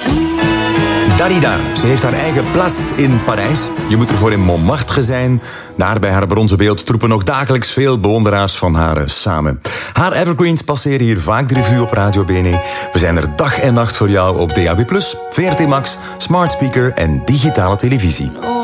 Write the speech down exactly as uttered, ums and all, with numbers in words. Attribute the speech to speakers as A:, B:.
A: Darida, ze heeft haar eigen place in Parijs. Je moet ervoor in Montmartre zijn. Daar bij haar bronzen beeld troepen nog dagelijks veel bewonderaars van haar samen. Haar evergreens passeren hier vaak de revue op Radio B N E. We zijn er dag en nacht voor jou op D A B plus, V R T Max, smart speaker en digitale televisie.